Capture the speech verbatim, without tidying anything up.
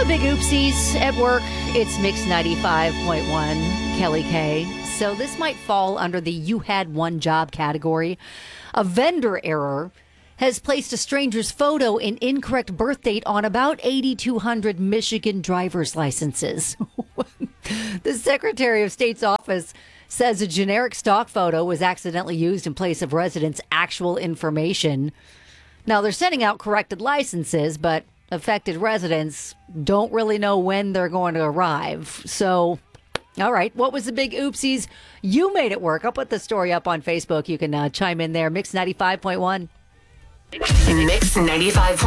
big oopsies at work. It's Mix ninety-five point one, Kelly K. So this might fall under the you had one job category. A vendor error has placed a stranger's photo and incorrect birth date on about eighty-two hundred Michigan driver's licenses. The Secretary of State's office says a generic stock photo was accidentally used in place of residents' actual information. Now, they're sending out corrected licenses, but affected residents don't really know when they're going to arrive. So, all right, what was the big oopsies? You made it work. I'll put the story up on Facebook. You can uh, chime in there. Mix ninety-five point one. Mix ninety-five point one.